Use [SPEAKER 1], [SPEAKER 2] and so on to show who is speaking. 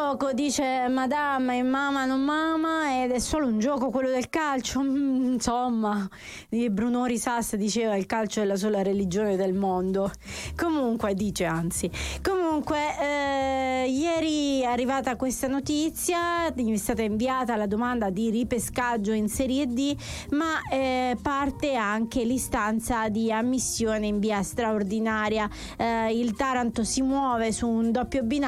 [SPEAKER 1] gioco, dice Madame e Mama non mama, ed è solo un gioco quello del calcio. Insomma, Bruno Risas diceva il calcio è la sola religione del mondo. Comunque, ieri è arrivata questa notizia, è stata inviata la domanda di ripescaggio in Serie D, ma parte anche l'istanza di ammissione in via straordinaria. Il Taranto si muove su un doppio binario